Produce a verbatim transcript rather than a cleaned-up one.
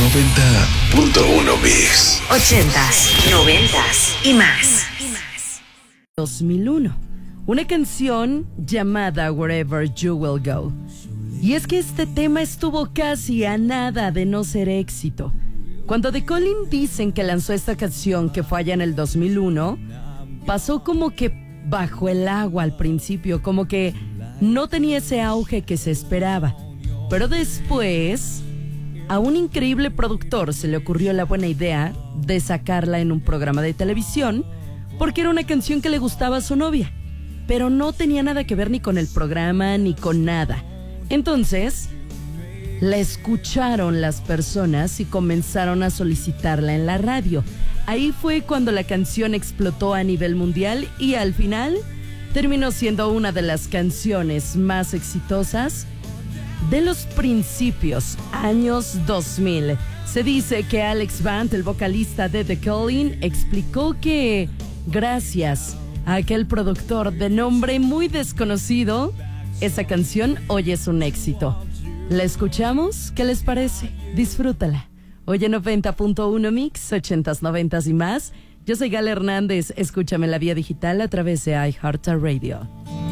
noventa punto uno Mix. Ochentas, noventas y más. dos mil uno. Una canción llamada Wherever You Will Go. Y es que este tema estuvo casi a nada de no ser éxito. Cuando The Calling dicen que lanzó esta canción, que fue allá en el dos mil uno, pasó como que bajo el agua al principio, como que no tenía ese auge que se esperaba. Pero después, a un increíble productor se le ocurrió la buena idea de sacarla en un programa de televisión, porque era una canción que le gustaba a su novia, pero no tenía nada que ver ni con el programa ni con nada. Entonces, la escucharon las personas y comenzaron a solicitarla en la radio. Ahí fue cuando la canción explotó a nivel mundial y al final terminó siendo una de las canciones más exitosas de los principios, años dos mil. Se dice que Alex Band, el vocalista de The Calling, explicó que gracias a aquel productor de nombre muy desconocido, esa canción hoy es un éxito. ¿La escuchamos? ¿Qué les parece? Disfrútala. Hoy en noventa punto uno Mix, ochentas, noventas y más. Yo soy Gala Hernández. Escúchame en la vía digital a través de iHeartRadio.